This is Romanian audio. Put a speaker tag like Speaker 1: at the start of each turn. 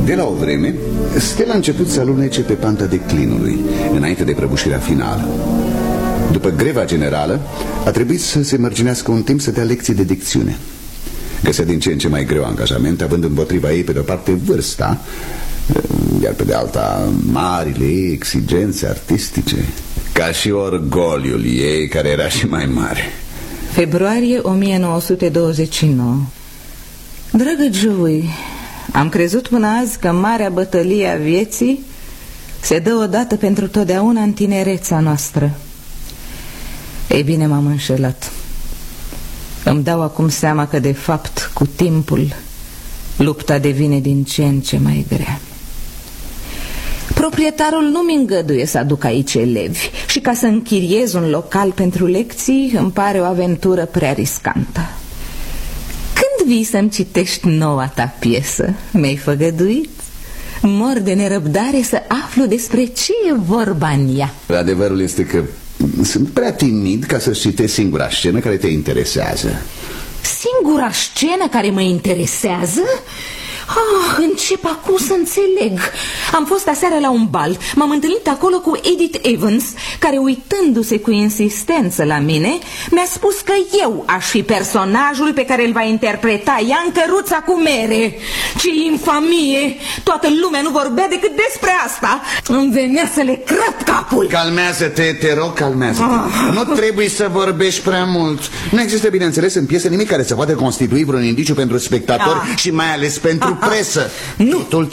Speaker 1: De la o vreme, Stella a început să alunece pe panta declinului, înainte de prăbușirea finală. După greva generală, a trebuit să se mărginească un timp să dea lecții de dicțiune. Găsea din ce în ce mai greu angajament, având împotriva ei pe de-o parte vârsta, iar pe de alta marile ei exigențe artistice, ca și orgoliul ei, care era și mai mare.
Speaker 2: Februarie 1929. Dragă Joey, am crezut până azi că marea bătălie a vieții se dă odată pentru totdeauna în tinerețea noastră. Ei bine, m-am înșelat. Îmi dau acum seama că, de fapt, cu timpul, lupta devine din ce în ce mai grea. Proprietarul nu-mi îngăduie să aduc aici elevi și ca să închiriez un local pentru lecții îmi pare o aventură prea riscantă. Când vii să-mi citești noua ta piesă? Mi-ai făgăduit? Mor de nerăbdare să aflu despre ce e vorba în ea.
Speaker 1: Adevărul este că sunt prea timid ca să-ți citesc singura scenă care te interesează.
Speaker 2: Singura scenă care mă interesează? Încep acum să înțeleg. Am fost aseară la un bal. M-am întâlnit acolo cu Edith Evans, care, uitându-se cu insistență la mine, mi-a spus că eu aș fi personajul pe care îl va interpreta ea în Căruța cu mere. Ce infamie! Toată lumea nu vorbea decât despre asta. Îmi venea să le crăp capul.
Speaker 1: Calmează-te, te rog, calmează-te. Nu trebuie să vorbești prea mult. Nu există, bineînțeles, în piesă nimic care să poate constitui vreun indiciu pentru spectatori și mai ales pentru presă.
Speaker 2: Nu.
Speaker 1: Totul